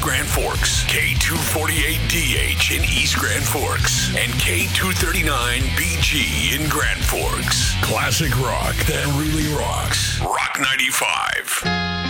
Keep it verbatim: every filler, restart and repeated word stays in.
West Grand Forks, K two forty-eight D H in East Grand Forks, and K two thirty-nine B G in Grand Forks. Classic rock that really rocks. Rock ninety-five.